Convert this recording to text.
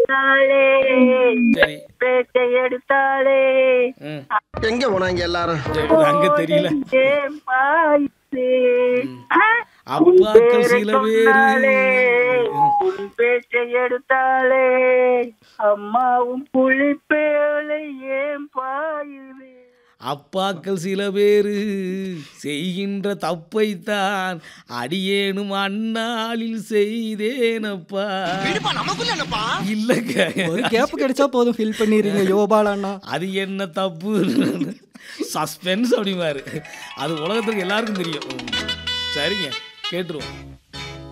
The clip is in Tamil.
எடுத்தாளே சரி பேச்சை எடுத்தாளே ம் எங்க போனாங்க எல்லாரும்? அங்க தெரியல. ஏன் பாயிசே அப்பாக்கள் சில சொன்னாலே பேரு உன் பேச்சை எடுத்தாளே அம்மாவும் புளிப்பேலை ஏன் பாயுது அப்பாக்கள் சில பேரு செய்கின்ற தப்பைத்தான் அடியேனும் அந்நாளில் செய்தேனப்பா. இல்லங்க ஒரு கேப் கிடைச்சா போதும் ஃபில் பண்ணிடுறீங்க யோபாலண்ணா. அது என்ன தப்பு சஸ்பென்ஸ் அப்படிமாரு. அது உலகத்துக்கு எல்லாருக்கும் தெரியும். சரிங்க கேட்டுருவோம்.